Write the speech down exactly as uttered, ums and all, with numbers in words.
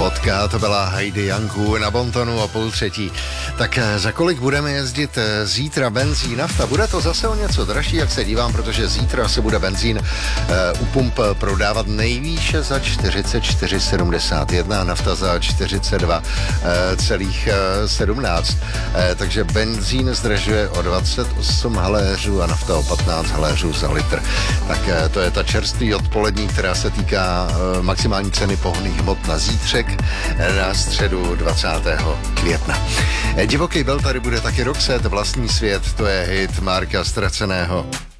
Fotka, to byla Heidi Janku na Bontonu o půl třetí. Tak za kolik budeme jezdit zítra benzín, nafta? Bude to zase o něco dražší, jak se dívám, protože zítra se bude benzín uh, u pump prodávat nejvýše za čtyřicet čtyři sedmdesát jedna, nafta za čtyřicet dva celá sedmnáct. Uh, takže benzín zdražuje o dvacet osm haléřů a nafta o patnáct haléřů za litr. Tak uh, to je ta čerstvý odpolední, která se týká uh, maximální ceny pohonných hmot na zítřek na středu dvacátého května. Divoký Bell, tady bude taky Roxette, Vlastní svět, to je hit Marka Ztraceného.